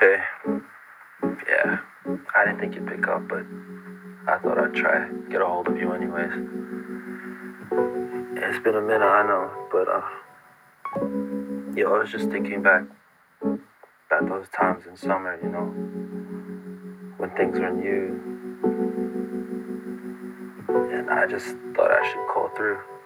Hey, yeah, I didn't think you'd pick up, but I thought I'd try get a hold of you anyways. It's been a minute, I know, but I was just thinking back about those times in summer, when things were new, and I just thought I should call through.